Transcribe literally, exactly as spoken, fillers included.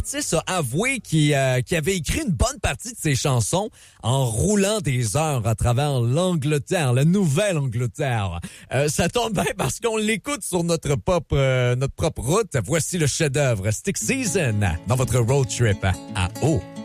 Artiste a avoué qu'il euh, qu'il avait écrit une bonne partie de ses chansons en roulant des heures à travers l'Angleterre, la Nouvelle-Angleterre. Euh, ça tombe bien parce qu'on l'écoute sur notre propre, euh, notre propre route. Voici le chef-d'œuvre Stick Season dans votre road trip à eau.